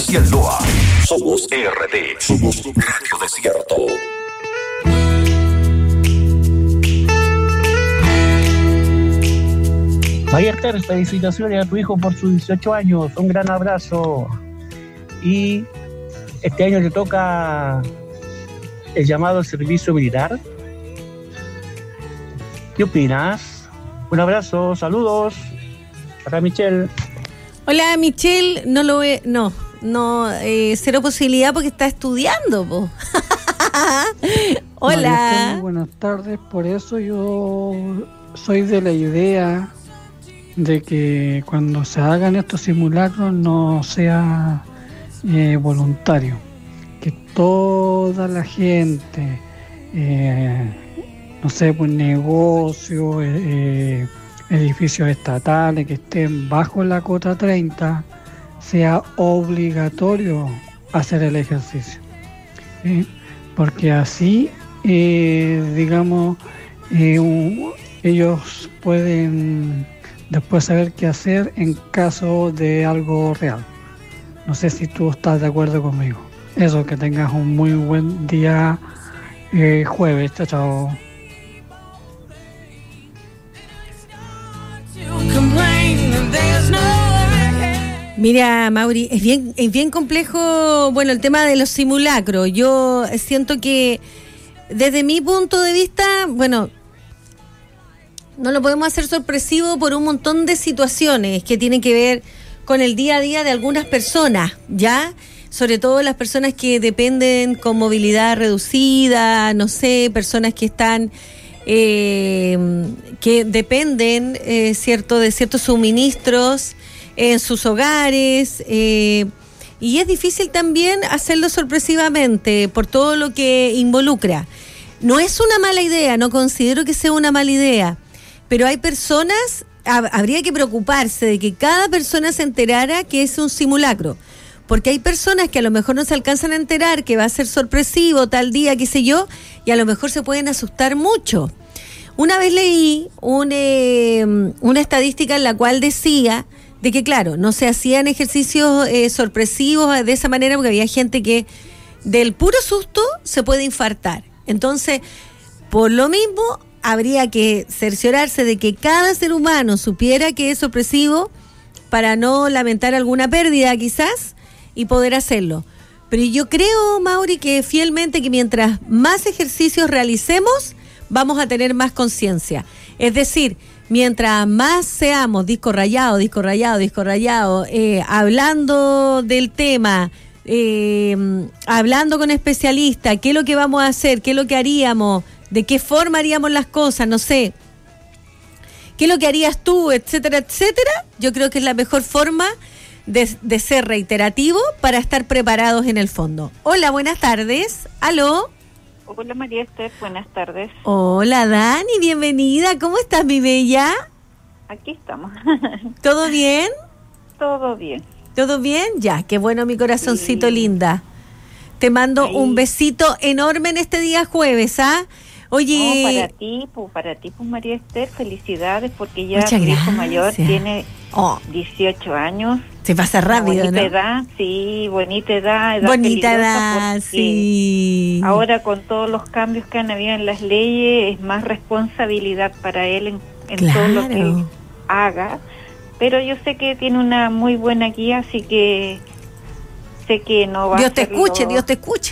Comercial Loa. Somos RT. Somos Radio Desierto. María Esther, felicitaciones a tu hijo por sus 18 años. Un gran abrazo. Y este año le toca el llamado al servicio militar. ¿Qué opinas? Un abrazo, saludos. Para Michelle. Hola, Michelle. No lo ve, no, cero posibilidad porque está estudiando, po. Hola. María, buenas tardes. Por eso yo soy de la idea de que cuando se hagan estos simulacros no sea voluntario, que toda la gente, no sé, pues negocios, edificios estatales que estén bajo la cota 30, sea obligatorio hacer el ejercicio, porque así, digamos, ellos pueden después saber qué hacer en caso de algo real. No sé si tú estás de acuerdo conmigo. Eso, que tengas un muy buen día jueves. Chao, chao. Mira, Mauri, es bien complejo, bueno, el tema de los simulacros. Yo siento que desde mi punto de vista, bueno, no lo podemos hacer sorpresivo por un montón de situaciones que tienen que ver con el día a día de algunas personas, ¿ya? Sobre todo las personas que dependen con movilidad reducida, no sé, personas que están, que dependen, cierto, de ciertos suministros en sus hogares, y es difícil también hacerlo sorpresivamente por todo lo que involucra. No es una mala idea, no considero que sea una mala idea, pero hay personas, habría que preocuparse de que cada persona se enterara que es un simulacro, porque hay personas que a lo mejor no se alcanzan a enterar que va a ser sorpresivo tal día, qué sé yo, y a lo mejor se pueden asustar mucho. Una vez leí una estadística en la cual decía de que, claro, no se hacían ejercicios sorpresivos de esa manera porque había gente que del puro susto se puede infartar. Entonces, por lo mismo, habría que cerciorarse de que cada ser humano supiera que es sorpresivo para no lamentar alguna pérdida quizás y poder hacerlo. Pero yo creo, Mauri, que fielmente que mientras más ejercicios realicemos, vamos a tener más conciencia. Es decir, mientras más seamos disco rayado, hablando del tema, hablando con especialistas, qué es lo que vamos a hacer, qué es lo que haríamos, de qué forma haríamos las cosas, no sé, qué es lo que harías tú, etcétera, etcétera, yo creo que es la mejor forma de ser reiterativo para estar preparados en el fondo. Hola, buenas tardes. ¿Aló? Hola María Esther, buenas tardes. Hola Dani, bienvenida. ¿Cómo estás, mi bella? Aquí estamos. ¿Todo bien? Todo bien. ¿Todo bien? Ya, qué bueno, mi corazoncito, sí. Linda. Te mando un besito enorme en este día jueves, ¿ah? Oye... No, para ti, María Esther, felicidades, porque ya tu hijo mayor tiene 18 años. Se pasa rápido, bonita, ¿no? Edad, sí, bonita edad bonita edad, sí. Ahora con todos los cambios que han habido en las leyes, es más responsabilidad para él en todo lo que él haga. Pero yo sé que tiene una muy buena guía, así que sé que no va Dios a te escuche, Dios te escuche.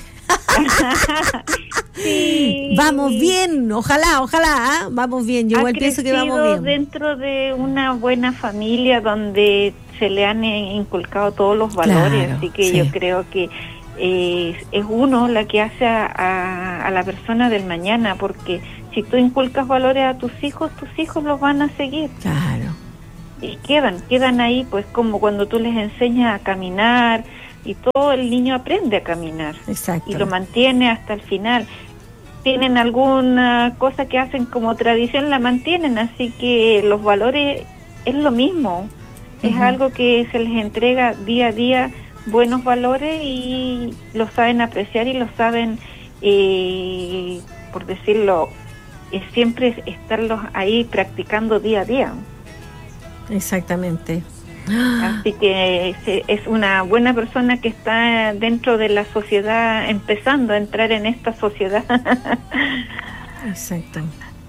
Sí. Vamos bien, ojalá, ¿eh? Vamos bien, yo igual pienso que vamos bien. Dentro de una buena familia donde se le han inculcado todos los valores, así que yo creo que es uno la que hace a la persona del mañana, porque si tú inculcas valores a tus hijos los van a seguir. Claro. Y quedan ahí, pues como cuando tú les enseñas a caminar y todo, el niño aprende a caminar. Exacto. Y lo mantiene hasta el final. Tienen alguna cosa que hacen como tradición, la mantienen, así que los valores es lo mismo. Es algo que se les entrega día a día, buenos valores, y lo saben apreciar y lo saben, por decirlo, siempre estarlos ahí practicando día a día. Exactamente. Así que es una buena persona que está dentro de la sociedad, empezando a entrar en esta sociedad. Exacto.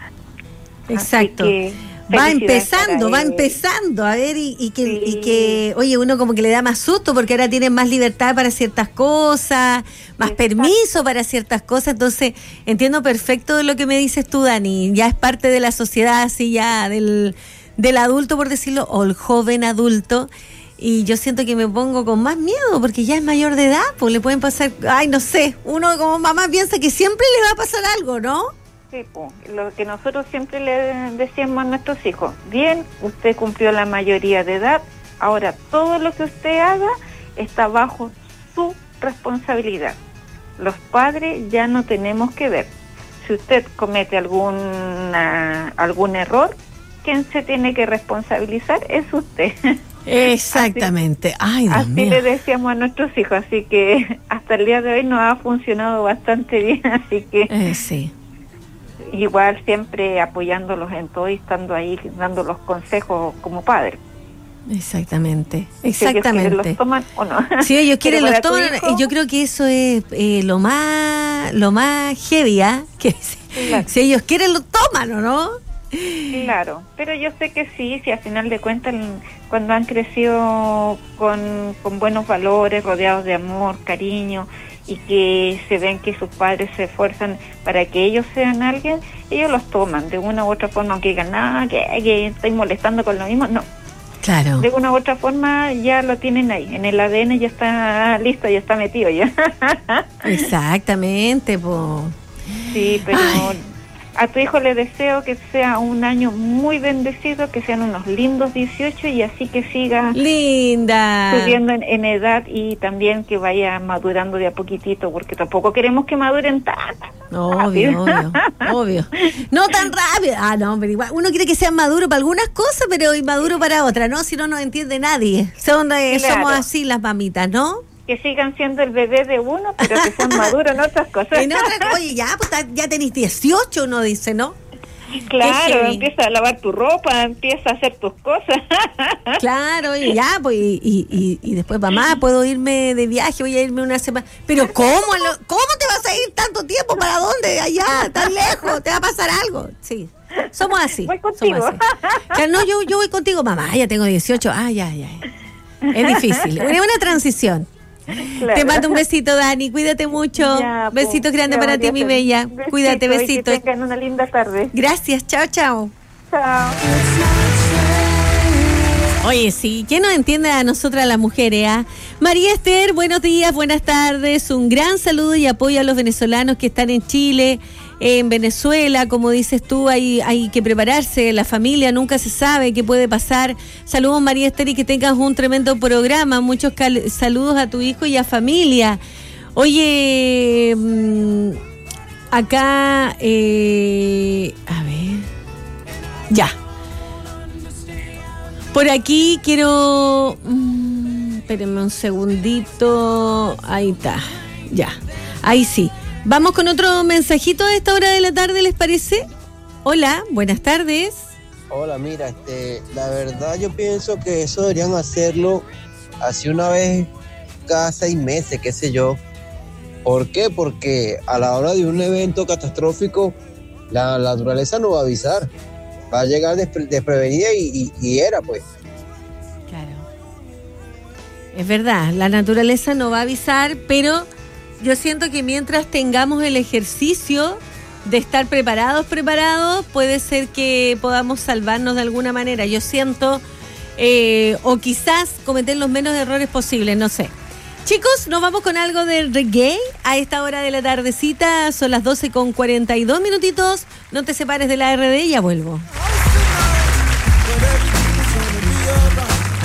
Va empezando, a ver, y que, oye, uno como que le da más susto porque ahora tienen más libertad para ciertas cosas, más permiso para ciertas cosas, entonces entiendo perfecto lo que me dices tú, Dani, ya es parte de la sociedad, así ya del adulto, por decirlo, o el joven adulto, y yo siento que me pongo con más miedo porque ya es mayor de edad, pues le pueden pasar, no sé, uno como mamá piensa que siempre le va a pasar algo, ¿no? Sí, pues, lo que nosotros siempre le decíamos a nuestros hijos, bien, usted cumplió la mayoría de edad, ahora todo lo que usted haga está bajo su responsabilidad. Los padres ya no tenemos que ver. Si usted comete algún error, quien se tiene que responsabilizar es usted. Exactamente. Así le decíamos a nuestros hijos, así que hasta el día de hoy nos ha funcionado bastante bien, así que sí. Igual siempre apoyándolos en todo y estando ahí dando los consejos como padre. Exactamente. Si ellos quieren, los toman o no. Si ellos quieren, los toman. Yo creo que eso es lo más heavy, que claro. Si ellos quieren, lo toman, ¿o no? Claro, pero yo sé que sí, si al final de cuentas, cuando han crecido con buenos valores, rodeados de amor, cariño, y que se ven que sus padres se esfuerzan para que ellos sean alguien, ellos los toman de una u otra forma, aunque digan, que estoy molestando con lo mismo, no. Claro. De una u otra forma ya lo tienen ahí, en el ADN ya está listo, ya está metido ya. Exactamente, po. Sí, pero a tu hijo le deseo que sea un año muy bendecido, que sean unos lindos 18 y así que siga subiendo en edad y también que vaya madurando de a poquitito, porque tampoco queremos que maduren tanto. Obvio. No tan rápido. No, pero igual uno quiere que sean maduros para algunas cosas, pero inmaduro para otras, ¿no? Si no nos entiende nadie. Somos así las mamitas, ¿no? Que sigan siendo el bebé de uno, pero que sean maduros en otras cosas. Oye, ya tenés 18, uno dice, ¿no? Claro, empieza a lavar tu ropa, empieza a hacer tus cosas. Claro, y ya, pues, y después, mamá, puedo irme de viaje, voy a irme una semana. Pero ¿cómo te vas a ir tanto tiempo? ¿Para dónde? Allá, tan lejos, ¿te va a pasar algo? Sí, somos así. Voy contigo. Claro, no, yo voy contigo, mamá, ya tengo 18, ya. Es difícil, es una transición. Claro. Te mando un besito, Dani, cuídate mucho. Ya, besitos grandes para ti, mi bella. Cuídate, besitos. Que tengan una linda tarde. Gracias, chao. Chao. Oye, sí, ¿quién nos entiende a nosotras las mujeres? María Esther, buenos días, buenas tardes. Un gran saludo y apoyo a los venezolanos que están en Chile, en Venezuela. Como dices tú, hay que prepararse, la familia nunca se sabe qué puede pasar. Saludos, María Esther, y que tengas un tremendo programa. Muchos saludos a tu hijo y a familia. Oye, acá, a ver, ya. Por aquí quiero... espérenme un segundito. Ahí está. Ya. Ahí sí. Vamos con otro mensajito a esta hora de la tarde, ¿les parece? Hola, buenas tardes. Hola, mira, la verdad yo pienso que eso deberían hacerlo así una vez cada 6 meses, qué sé yo. ¿Por qué? Porque a la hora de un evento catastrófico, la naturaleza no va a avisar. Va a llegar desprevenida y era, pues. Claro. Es verdad, la naturaleza no va a avisar, pero yo siento que mientras tengamos el ejercicio de estar preparados, puede ser que podamos salvarnos de alguna manera. Yo siento, o quizás cometer los menos errores posibles, no sé. Chicos, nos vamos con algo de reggae a esta hora de la tardecita. Son las 12:42 minutitos. No te separes de la RD, ya vuelvo.